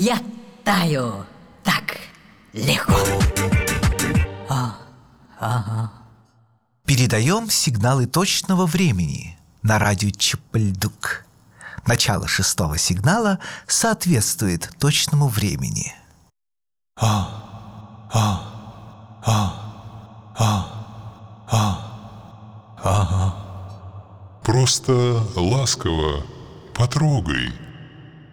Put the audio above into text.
я таю так легко. Передаем сигналы точного времени на радио Чапальдук. Начало 6-го сигнала соответствует точному времени. Просто ласково потрогай